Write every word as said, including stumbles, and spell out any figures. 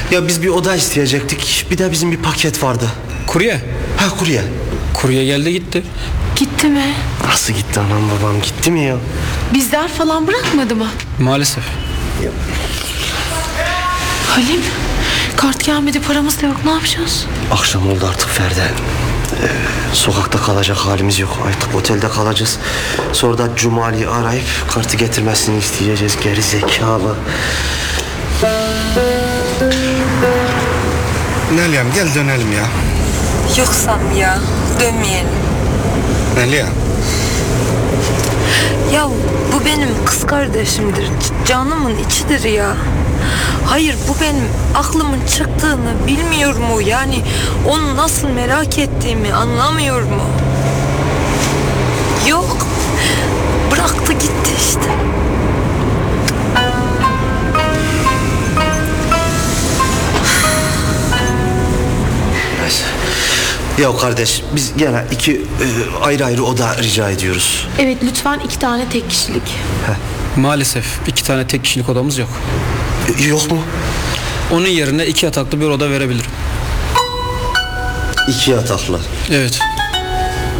Ya biz bir oda isteyecektik. Bir de bizim bir paket vardı. Kurye. Ha, kurye. Kurye geldi gitti. Gitti mi? Nasıl gitti anam babam, gitti mi ya? Bizler falan bırakmadı mı? Maalesef. Halim, kart gelmedi, paramız da yok, ne yapacağız? Akşam oldu artık Feride. Ee, sokakta kalacak halimiz yok. Artık otelde kalacağız. Sonra da Cumali'yi arayıp kartı getirmesini isteyeceğiz. Geri zekalı. Meryem gel dönelim ya. Yok Sami ya, dönmeyelim. Meryem. Ya bu benim kız kardeşimdir, c- canımın içidir ya. Hayır, bu benim aklımın çıktığını bilmiyor mu? Yani onu nasıl merak ettiğimi anlamıyor mu? Yok, bıraktı gitti işte. Neyse. Ya kardeş, biz gene iki e, ayrı ayrı oda rica ediyoruz. Evet, lütfen iki tane tek kişilik. Maalesef iki tane tek kişilik odamız yok. E, yok mu? Onun yerine iki yataklı bir oda verebilirim. İki yataklı. Evet.